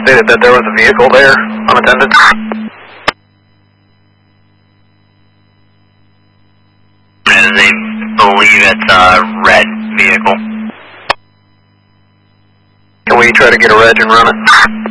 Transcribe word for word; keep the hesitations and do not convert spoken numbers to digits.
stated that there was a vehicle there, unattended. And they believe it's a red vehicle. Can we try to get a reg and run it?